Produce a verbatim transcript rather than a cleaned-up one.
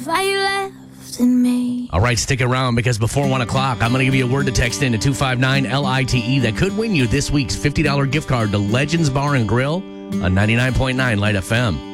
Why you left in me? All right, stick around because before one o'clock, I'm going to give you a word to text in to two five nine L I T E that could win you this week's fifty dollars gift card to Legends Bar and Grill on ninety-nine point nine Light F M.